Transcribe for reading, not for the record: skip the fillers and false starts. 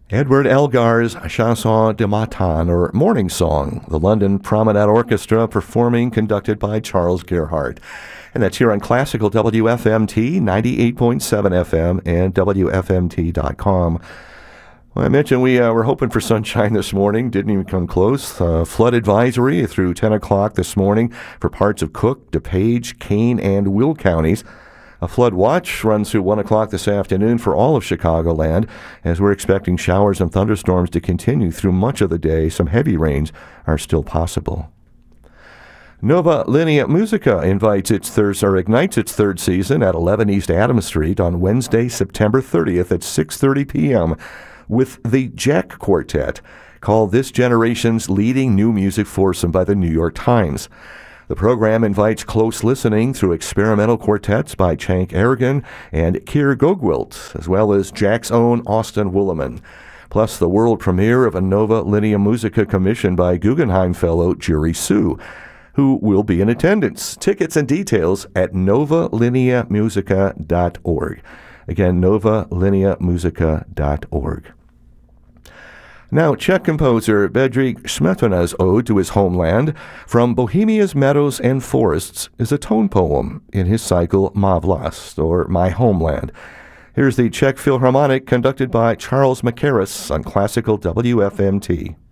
Edward Elgar's Chanson de Matin, or Morning Song, the London Promenade Orchestra performing, conducted by Charles Gerhardt. And that's here on Classical WFMT, 98.7 FM and WFMT.com. Well, I mentioned we were hoping for sunshine this morning. Didn't even come close. Flood advisory through 10 o'clock this morning for parts of Cook, DuPage, Kane, and Will counties. A flood watch runs through 1 o'clock this afternoon for all of Chicagoland, as we're expecting showers and thunderstorms to continue through much of the day. Some heavy rains are still possible. Nova Linea Musica ignites its third season at 11 East Adams Street on Wednesday, September 30th at 6:30 p.m. with the Jack Quartet, called this generation's leading new music foursome by the New York Times. The program invites close listening through experimental quartets by Chank Aragon and Keir Gogwilt, as well as Jack's own Austin Wooleman, plus the world premiere of a Nova Linea Musica commission by Guggenheim fellow Jerry Sue, who will be in attendance. Tickets and details at novalineamusica.org. Again, novalineamusica.org. Now, Czech composer Bedřich Smetana's ode to his homeland, From Bohemia's Meadows and Forests, is a tone poem in his cycle Má vlast, or My Homeland. Here's the Czech Philharmonic, conducted by Charles Mackerras on Classical WFMT.